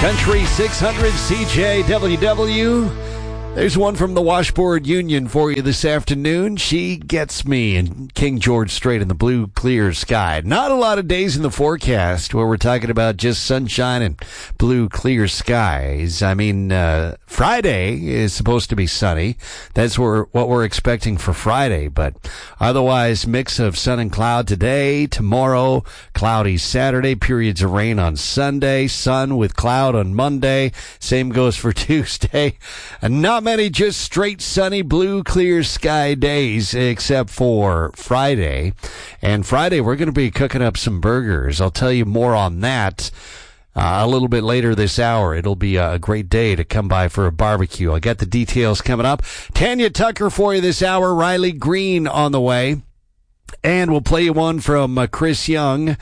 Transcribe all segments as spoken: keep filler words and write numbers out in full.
Country six hundred C J W W. There's one from the Washboard Union for you this afternoon. She Gets Me and King George Strait in the blue, clear sky. Not a lot of days in the forecast where we're talking about just sunshine and blue, clear skies. I mean, uh, Friday is supposed to be sunny. That's what we're expecting for Friday. But otherwise, mix of sun and cloud today, tomorrow, cloudy Saturday, periods of rain on Sunday, sun with cloud on Monday. Same goes for Tuesday. And not many just straight sunny blue clear sky days except for Friday. And Friday we're going to be cooking up some burgers. I'll tell you more on that uh, a little bit later this hour. It'll be a great day to come by for a barbecue. I got the details coming up. Tanya Tucker for you this hour. Riley Green on the way. And we'll play you one from uh, Chris Young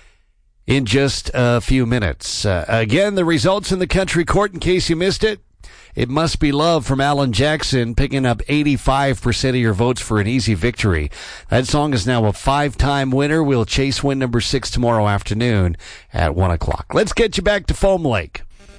in just a few minutes. Uh, again, the results in the country court in case you missed it. It Must Be Love from Alan Jackson, picking up eighty-five percent of your votes for an easy victory. That song is now a five-time winner. We'll chase win number six tomorrow afternoon at one o'clock. Let's get you back to Foam Lake.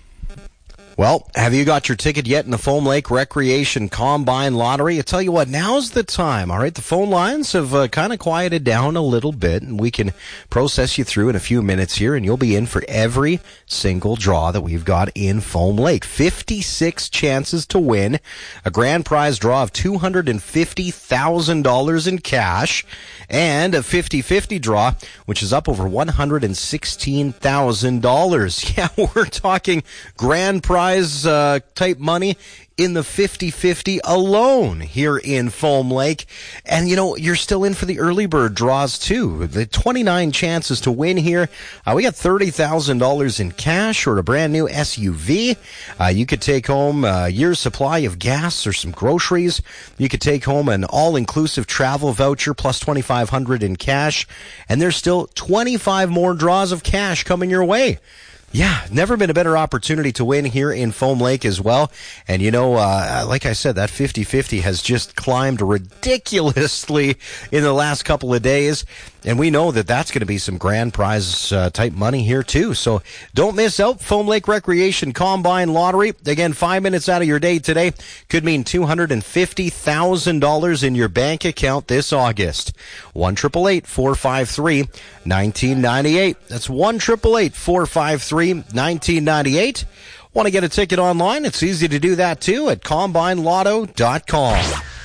Well, have you got your ticket yet in the Foam Lake Recreation Combine Lottery? I tell you what, now's the time, all right? The phone lines have uh, kind of quieted down a little bit, and we can process you through in a few minutes here, and you'll be in for every single draw that we've got in Foam Lake. fifty-six chances to win, a grand prize draw of two hundred fifty thousand dollars in cash, and a fifty-fifty draw, which is up over one hundred sixteen thousand dollars. Yeah, we're talking grand prize Uh, type money in the fifty-fifty alone here in Foam Lake. And, you know, you're still in for the early bird draws, too. The twenty-nine chances to win here. Uh, we got thirty thousand dollars in cash or a brand new S U V. Uh, you could take home a year's supply of gas or some groceries. You could take home an all-inclusive travel voucher plus twenty-five hundred dollars in cash. And there's still twenty-five more draws of cash coming your way. Yeah, never been a better opportunity to win here in Foam Lake as well. And, you know, uh, like I said, that fifty-fifty has just climbed ridiculously in the last couple of days. And we know that that's going to be some grand prize uh, type money here, too. So don't miss out. Foam Lake Recreation Combine Lottery. Again, five minutes out of your day today could mean two hundred fifty thousand dollars in your bank account this August. one eight eight eight, four five three, one nine nine eight. That's one eight eight eight, four five three, one nine nine eight. Want to get a ticket online? It's easy to do that, too, at combine lotto dot com.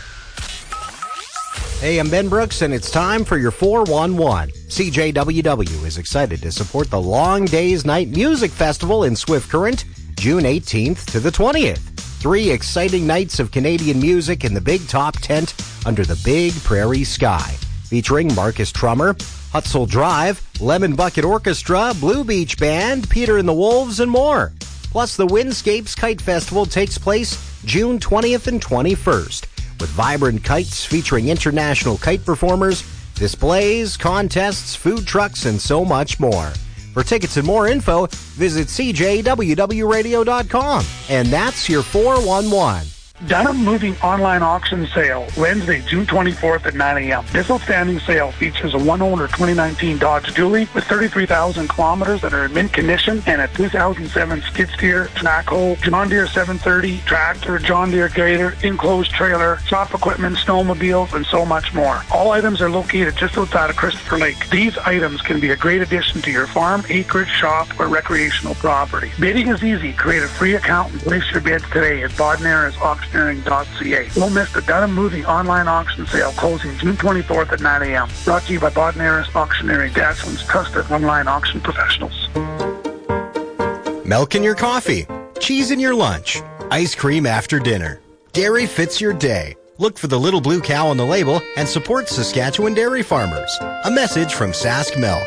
Hey, I'm Ben Brooks, and it's time for your four one one. C J W W is excited to support the Long Days Night Music Festival in Swift Current, June eighteenth to the twentieth. Three exciting nights of Canadian music in the Big Top tent under the big prairie sky, featuring Marcus Trummer, Hutzel Drive, Lemon Bucket Orchestra, Blue Beach Band, Peter and the Wolves, and more. Plus, the Windscapes Kite Festival takes place June twentieth and twenty-first. With vibrant kites featuring international kite performers, displays, contests, food trucks, and so much more. For tickets and more info, visit c j w w radio dot com. And that's your four one one. Dunham Moving Online Auction Sale, Wednesday, June twenty-fourth at nine a.m. This outstanding sale features a one-owner twenty nineteen Dodge Dually with thirty-three thousand kilometers that are in mint condition and a two thousand seven skid steer, trackhoe, John Deere seven thirty, tractor, John Deere grader, enclosed trailer, shop equipment, snowmobiles, and so much more. All items are located just outside of Christopher Lake. These items can be a great addition to your farm, acreage, shop, or recreational property. Bidding is easy. Create a free account and place your bids today at Bodnara's Auction. dot c a. Don't miss the Dunham Moving Online Auction Sale closing June twenty-fourth at nine a.m. Brought to you by Bodnara's Auctioneering, Datson's trusted online auction professionals. Milk in your coffee, cheese in your lunch, ice cream after dinner. Dairy fits your day. Look for the little blue cow on the label and support Saskatchewan dairy farmers. A message from Sask Milk.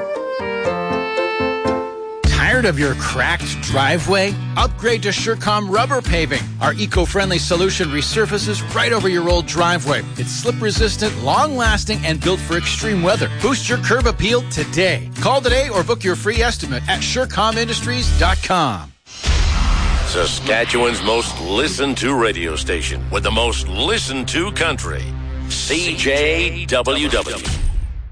Tired of your cracked driveway? Upgrade to SureCom Rubber Paving. Our eco-friendly solution resurfaces right over your old driveway. It's slip-resistant, long-lasting, and built for extreme weather. Boost your curb appeal today. Call today or book your free estimate at sure com industries dot com. Saskatchewan's most listened to radio station with the most listened to country. C J W W.